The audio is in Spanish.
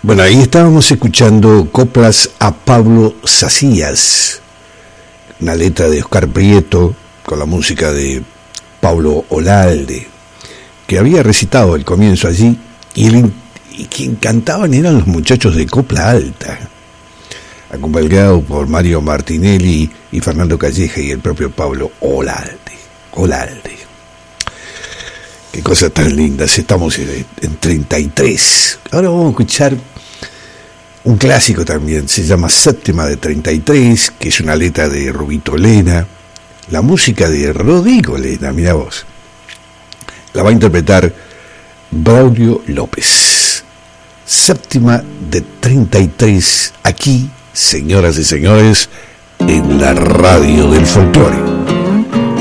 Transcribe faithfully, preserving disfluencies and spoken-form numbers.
Bueno, ahí estábamos escuchando coplas a Pablo Sacías, una letra de Oscar Prieto con la música de Pablo Olalde, que había recitado el comienzo allí, y, el, y quien cantaban eran los muchachos de Copla Alta, acompañado por Mario Martinelli y Fernando Calleja y el propio Pablo Olalde. Olalde. Qué cosas tan lindas, estamos en, en treinta y tres. Ahora vamos a escuchar un clásico también, se llama Séptima de treinta y tres, que es una letra de Rubito Lena, la música de Rodrigo Lena, mira vos. La va a interpretar Braulio López. Séptima de treinta y tres, aquí, señoras y señores, en la radio del folclore.